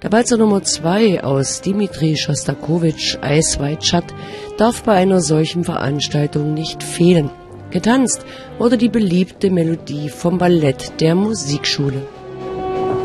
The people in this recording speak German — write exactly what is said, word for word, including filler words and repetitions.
Der Walzer Nummer zwei aus Dimitri Schostakowitsch, Eyes Wide Shut, darf bei einer solchen Veranstaltung nicht fehlen. Getanzt wurde die beliebte Melodie vom Ballett der Musikschule.